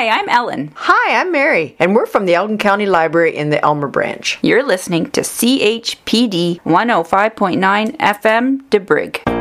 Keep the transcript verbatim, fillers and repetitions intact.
Hi, I'm Ellen. Hi, I'm Mary, and we're from the Elgin County Library in the Elmer Branch. You're listening to C H P D one oh five point nine F M, DeBrig.